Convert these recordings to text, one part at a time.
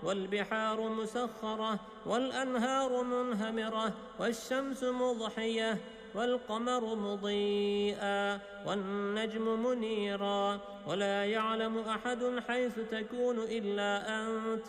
والبحار مسخرة والأنهار منهمرة والشمس مضحية والقمر مضيئا والنجم منيرا ولا يعلم أحد حيث تكون إلا أنت.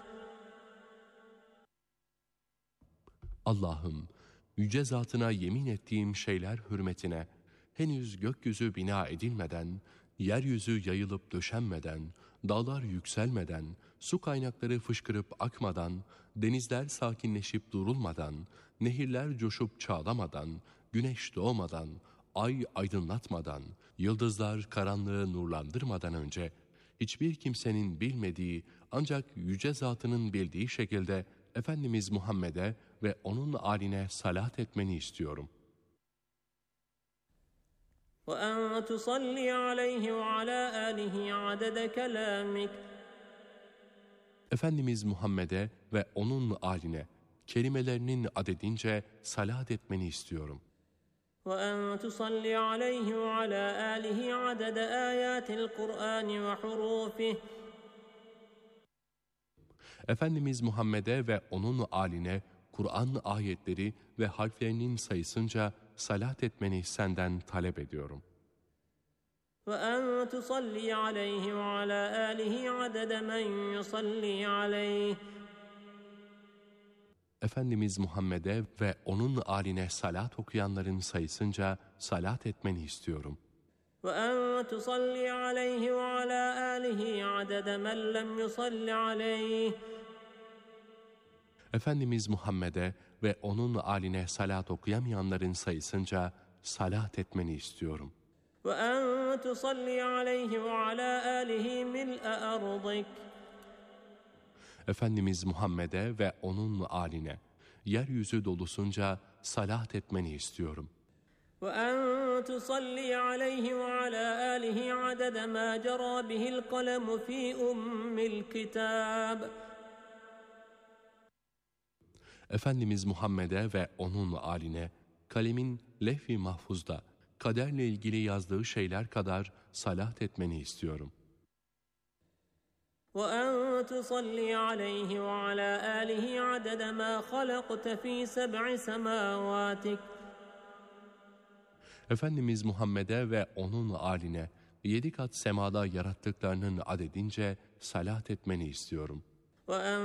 Allah'ım, yüce zatına yemin ettiğim şeyler hürmetine, henüz gökyüzü bina edilmeden, yeryüzü yayılıp döşenmeden, dağlar yükselmeden, su kaynakları fışkırıp akmadan, denizler sakinleşip durulmadan, nehirler coşup çağlamadan, güneş doğmadan, ay aydınlatmadan, yıldızlar karanlığı nurlandırmadan önce, hiçbir kimsenin bilmediği ancak yüce zatının bildiği şekilde Efendimiz Muhammed'e ve onun âline salat etmeni istiyorum. وأن تصلي عليه وعلى آله عدد كلامك. Efendimiz Muhammed'e ve onun âline kelimelerinin adedince salat etmeni istiyorum. وأن تصلي عليه وعلى آله عدد آيات القرآن وحروفه. Efendimiz Muhammed'e ve onun âline Kur'an ayetleri ve harflerinin sayısınca salat etmeni senden talep ediyorum. وأن تصلي عليه وعلى آله عدد من يصلي عليه. Efendimiz Muhammed'e ve onun âline salat okuyanların sayısınca salat etmeni istiyorum. وأن تصلي عليه وعلى آله عدد من لم يصل عليه. Efendimiz Muhammed'e ve onun âline salat okuyamayanların sayısınca salat etmeni istiyorum. وأن تصلي عليه وعلى آله ملء أرضك. Efendimiz Muhammed'e ve onun âline yeryüzü dolusunca salat etmeni istiyorum. وأن تصلي عليه وعلى آله عدد ما جرى به القلم في الكتاب. Efendimiz Muhammed'e ve onun âline kalemin levh-i mahfuzda kaderle ilgili yazdığı şeyler kadar salat etmeni istiyorum. وأن تصلي عليه وعلى آله عدد ما خلقت في 7 سماواتك. Efendimiz Muhammed'e ve onun âline 7 kat semada yarattıklarının adedince salat etmeni istiyorum. وأن